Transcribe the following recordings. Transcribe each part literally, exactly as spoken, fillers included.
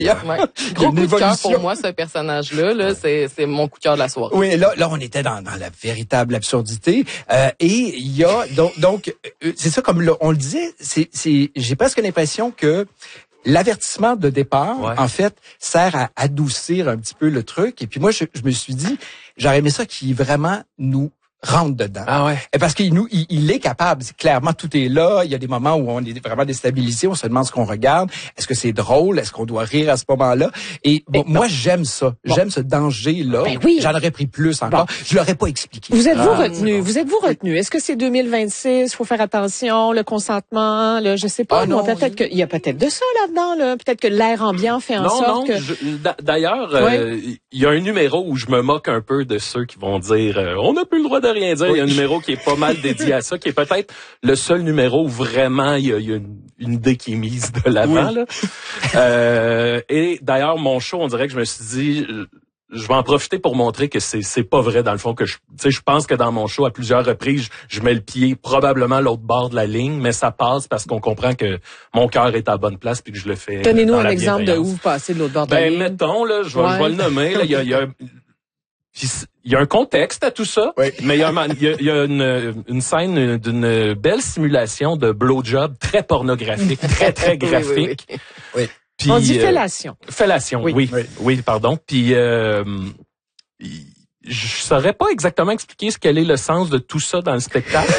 Ouais. Gros coup de cœur pour moi, ce personnage-là. Là, c'est, c'est mon coup de cœur de la soirée. Oui, là, là, on était dans, dans la véritable absurdité. Euh, et il y a donc, donc euh, c'est ça comme là, on le disait. C'est, c'est, j'ai presque l'impression que l'avertissement de départ, ouais. en fait, sert à adoucir un petit peu le truc. Et puis moi, je, je me suis dit, j'aurais aimé ça qui vraiment nous rentre dedans. Ah ouais. Parce qu'il nous, il, il est capable. Clairement, tout est là. Il y a des moments où on est vraiment déstabilisé. On se demande ce qu'on regarde. Est-ce que c'est drôle? Est-ce qu'on doit rire à ce moment-là? Et bon, moi, j'aime ça. Bon. J'aime ce danger-là. Ben oui. J'en aurais pris plus encore. Bon. Je l'aurais pas expliqué. Vous êtes-vous ah, retenu? Vous êtes-vous retenu? Est-ce que c'est deux mille vingt-six? Faut faire attention. Le consentement, là, je sais pas. Ah, non, peut-être que, il y a peut-être de ça là-dedans, là. Peut-être que l'air ambiant fait en non, sorte non, que... Je, d'ailleurs, il oui. euh, y a un numéro où je me moque un peu de ceux qui vont dire, euh, on n'a plus le droit de rien dire. Il oui. y a un numéro qui est pas mal dédié à ça, qui est peut-être le seul numéro où vraiment il y a, il y a une, une idée qui est mise de l'avant. Oui. Là. Euh, et d'ailleurs, mon show, on dirait que je me suis dit, je vais en profiter pour montrer que c'est c'est pas vrai dans le fond que je, tu sais, je pense que dans mon show à plusieurs reprises, je, je mets le pied probablement à l'autre bord de la ligne, mais ça passe parce qu'on comprend que mon cœur est à la bonne place puis que je le fais. Donnez-nous un exemple de où vous passez de l'autre bord de la ben, ligne. Ben mettons là, je vais, ouais. je vais le nommer là, il y a, il y a Puis il y a un contexte à tout ça, oui. mais il y a, il y a, il y a une, une scène d'une belle simulation de blowjob très pornographique, très très graphique. oui, oui, oui. Puis, on dit fellation. Euh, fellation, oui, oui, oui, oui pardon. Puis euh, je saurais pas exactement expliquer ce quel est le sens de tout ça dans le spectacle.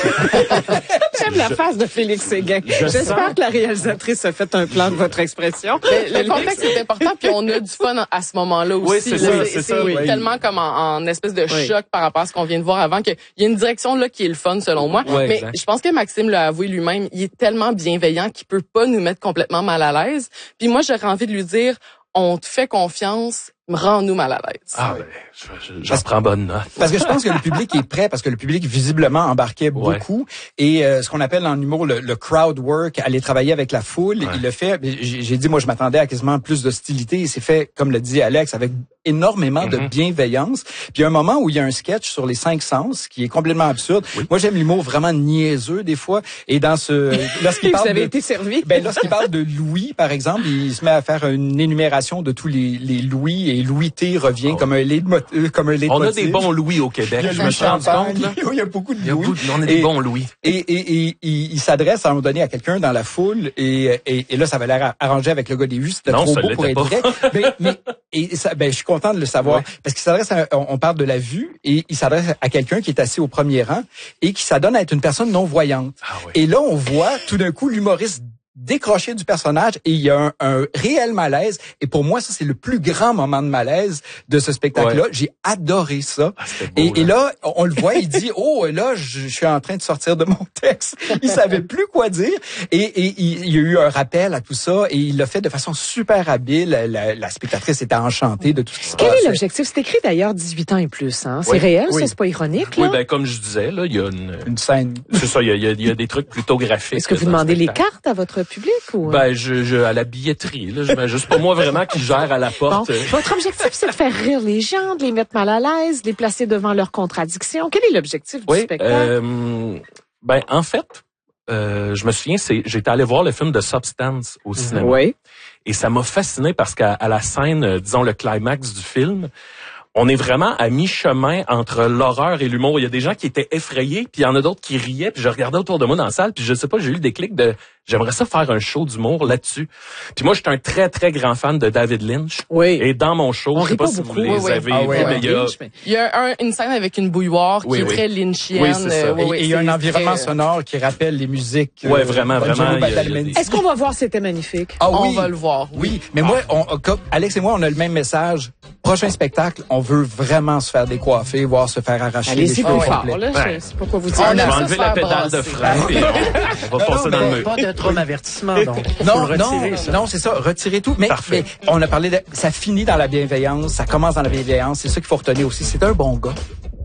J'aime la face de Félix Séguin. J'espère sens... que la réalisatrice a fait un plan de votre expression. Le, le contexte est important, puis on a du fun à ce moment-là aussi. Oui, c'est, là, ça, c'est, c'est ça. Oui. tellement comme en, en espèce de oui. choc par rapport à ce qu'on vient de voir avant qu'il y a une direction là qui est le fun selon moi. Oui, mais exact. je pense que Maxime l'a avoué lui-même, il est tellement bienveillant qu'il peut pas nous mettre complètement mal à l'aise. Puis moi, j'aurais envie de lui dire, on te fait confiance, rends-nous mal à l'aise. Ah ben, je, je, je prends bonne note. Parce que je pense que le public est prêt, parce que le public visiblement embarquait ouais. beaucoup. Et euh, ce qu'on appelle en humour le, le crowd work, aller travailler avec la foule, ouais. il le fait. J'ai, j'ai dit, moi, je m'attendais à quasiment plus d'hostilité. Il s'est fait, comme le dit Alex, avec énormément mm-hmm. de bienveillance. Puis il y a un moment où il y a un sketch sur les cinq sens qui est complètement absurde. Oui. Moi, j'aime l'humour vraiment niaiseux des fois. Et dans ce, lorsqu'il parle vous avez de, été servi. Ben lorsqu'il parle de Louis, par exemple, il se met à faire une énumération de tous les, les Louis et Louis T revient oh. comme un leitmotiv, comme un leitmotiv. On a des bons Louis au Québec. Je me suis rendu compte. Là. Il y a beaucoup de il y a Louis. Beaucoup, on a des et, bons Louis. Et, et, et, et il, il s'adresse à un moment donné à quelqu'un dans la foule et, et, et là, ça avait l'air arrangé avec le gars des vues. C'était non, trop ça beau pour être pas. vrai. mais, mais et ça, ben, je suis content de le savoir ouais. parce qu'il s'adresse à, on parle de la vue et il s'adresse à quelqu'un qui est assis au premier rang et qui s'adonne à être une personne non voyante. Ah ouais. Et là, on voit tout d'un coup l'humoriste décroché du personnage et il y a un, un réel malaise et pour moi ça c'est le plus grand moment de malaise de ce spectacle-là. Ouais. J'ai adoré ça. Ah, beau, et, là. et là on le voit, il dit oh là je, je suis en train de sortir de mon texte. Il savait plus quoi dire et, et il, il y a eu un rappel à tout ça et il l'a fait de façon super habile. La, la, la spectatrice était enchantée de tout ce qui se Quel passe. est l'objectif? C'est écrit d'ailleurs dix-huit ans et plus. Hein? C'est oui. réel, oui. ça c'est pas ironique là. Oui ben comme je disais là il y a une, une scène. C'est ça il y a, il y a, il y a des trucs plutôt graphiques. Est-ce que vous demandez les cartes à votre public ou? Ben, je, je, à la billetterie, là. Je, juste pas moi vraiment qui gère à la porte. Bon, votre objectif, c'est de faire rire les gens, de les mettre mal à l'aise, de les placer devant leurs contradictions. Quel est l'objectif du oui, spectacle? Euh, ben, en fait, euh, je me souviens, c'est, j'étais allé voir le film de Substance au cinéma. Oui. Et ça m'a fasciné parce qu'à à la scène, euh, disons, le climax du film, on est vraiment à mi-chemin entre l'horreur et l'humour. Il y a des gens qui étaient effrayés, puis il y en a d'autres qui riaient, puis je regardais autour de moi dans la salle, puis je sais pas, j'ai eu le déclic de j'aimerais ça faire un show d'humour là-dessus. Puis moi, j'éis un très, très grand fan de David Lynch. Oui. Et dans mon show, on je sais pas, pas si beaucoup. vous les oui, avez ah, oui, vu, oui. mais il y a... Il y a un, une scène avec une bouilloire oui, qui est oui. très lynchienne. Oui, c'est ça. Euh, oui, et, oui, et il y a un environnement très... sonore qui rappelle les musiques. Ouais, euh, vraiment, vraiment. Il y a, il y a des... Est-ce qu'on va voir C'était magnifique? Ah, oui. On va le voir. Oui, oui. mais ah. moi, on, comme Alex et moi, on a le même message. Prochain spectacle, on veut vraiment se faire décoiffer, voir se faire arracher Allez, les c'est cheveux plus fort, complets. là. Ouais. Je sais pas quoi vous dire. On a va ça enlever se la faire pédale de brasser. frein et on, on va passer dans le mur. Pas de trop d'avertissement, donc. Non, Faut le retirer, non, ça. non, c'est ça, retirer tout. Mais, mais on a parlé de, ça finit dans la bienveillance, ça commence dans la bienveillance. C'est ça qu'il faut retenir aussi. C'est un bon gars.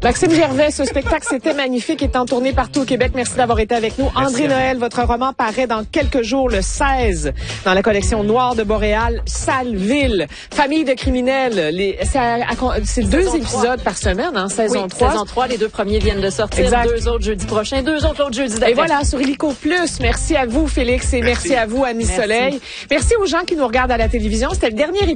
Maxime Gervais, ce spectacle, c'était magnifique, est en tournée partout au Québec. Merci d'avoir été avec nous. Merci André Noël, votre roman paraît dans quelques jours, le seize, dans la collection Noire de Boréal, Saleville. Famille de criminels, les, c'est deux saison épisodes trois. Par semaine, hein, saison oui, trois. Saison trois, les deux premiers viennent de sortir, exact. Deux autres jeudi prochain, deux autres l'autre jeudi d'après. Et voilà, sur Illico Plus. Merci à vous, Félix, et merci, merci à vous, Annie merci. Soleil. Merci aux gens qui nous regardent à la télévision. C'était le dernier épisode.